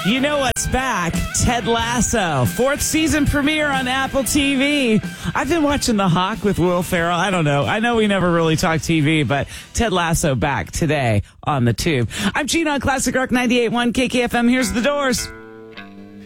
You know what's back? Ted Lasso. 4th season premiere on Apple TV. I've been watching The Hawk with Will Ferrell. I don't know. I know we never really talk TV, but Ted Lasso back today on the Tube. I'm Gina on Classic Rock 98.1 KKFM. Here's The Doors.